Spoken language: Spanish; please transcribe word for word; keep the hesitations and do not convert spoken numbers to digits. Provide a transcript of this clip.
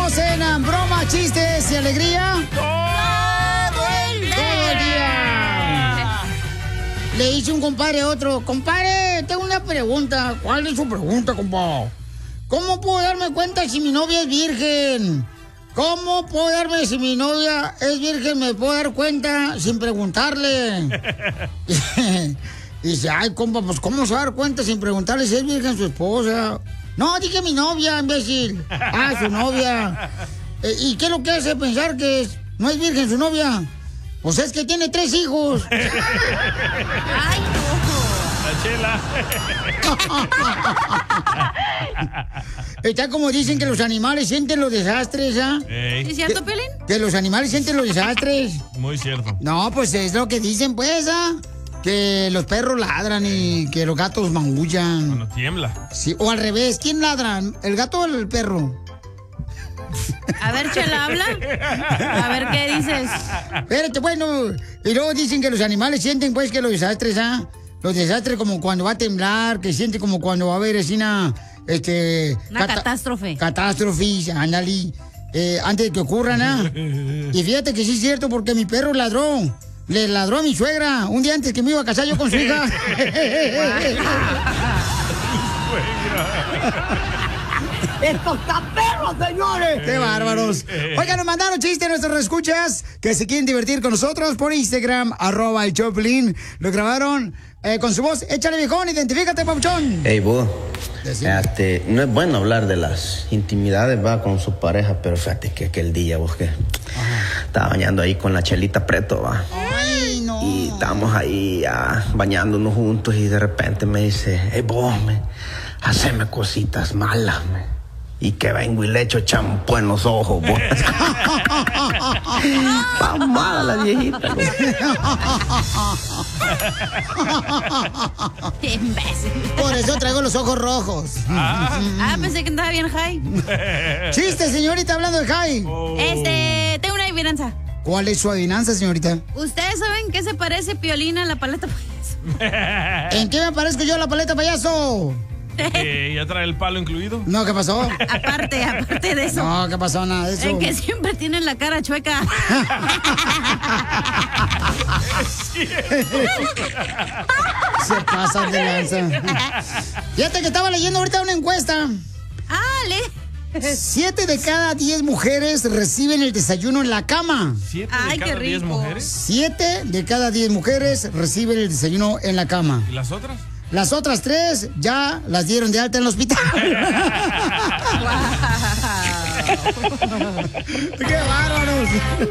Estamos en um, broma, chistes y alegría. ¡Todo el día! Todo el día. Le dice un compadre a otro, compadre, tengo una pregunta. ¿Cuál es su pregunta, compadre? ¿Cómo puedo darme cuenta si mi novia es virgen? ¿Cómo puedo darme si mi novia es virgen? ¿Me puedo dar cuenta sin preguntarle? Y dice, ay, compa, pues ¿cómo se va a dar cuenta sin preguntarle si es virgen su esposa? No, dije mi novia, imbécil. Ah, su novia. Eh, ¿Y qué es lo que hace pensar que es, no es virgen su novia? Pues es que tiene tres hijos. Ay, La chela. Está como dicen que los animales sienten los desastres, ¿ah? Ey. ¿Es cierto, Pelín? Que los animales sienten los desastres. Muy cierto. No, pues es lo que dicen, pues, ¿ah? Que los perros ladran y que los gatos maullan. Cuando tiembla. Sí, o al revés, ¿quién ladra? ¿El gato o el perro? A ver, Chela, habla. A ver, ¿qué dices? Espérate, bueno. Y luego dicen que los animales sienten, pues, que los desastres, ¿ah? Los desastres como cuando va a temblar, que sienten como cuando va a haber así una... Este, Una cata- catástrofe. Catástrofes, ándale. Eh, antes de que ocurran, ¿ah? Y fíjate que sí es cierto, porque mi perro ladró. Le ladró a mi suegra un día antes que me iba a casar yo con su hija. ¡Estos está perros, señores! ¡Qué bárbaros! Oigan, nos mandaron chistes nuestros escuchas que se quieren divertir con nosotros por Instagram, arroba el Choplin. Lo grabaron eh, con su voz. Échale, viejón, identifícate, papuchón. Hey, Boo, este, no es bueno hablar de las intimidades, va, con su pareja, pero fíjate que aquel día, vos, que estaba bañando ahí con la Chelita Preto, va. Ay, no. Y estábamos ahí ya, bañándonos juntos y de repente me dice, hey, vos, me, haceme cositas malas, me. Y que vengo y le echo champú en los ojos, vos. Está mala la viejita, vos. Qué imbécil. Por eso traigo los ojos rojos. Ah, ah pensé que andaba bien high. Chiste, señorita, hablando de high. Oh. Este, tengo una adivinanza. ¿Cuál es su adivinanza, señorita? ¿Ustedes saben qué se parece Piolín a la paleta payaso? ¿En qué me parezco yo a la paleta payaso? Eh, ¿Ya trae el palo incluido? No, ¿qué pasó? Aparte, aparte de eso. No, ¿qué pasó? Nada de eso. En que siempre tienen la cara chueca. Se pasan de lanza. Fíjate que estaba leyendo ahorita una encuesta. Ah, le. Siete de cada diez mujeres reciben el desayuno en la cama. ¿Siete Ay, de qué cada diez rico. mujeres? Siete de cada diez mujeres reciben el desayuno en la cama. ¿Y las otras? Las otras tres ya las dieron de alta en el hospital. ¡Qué bárbaros!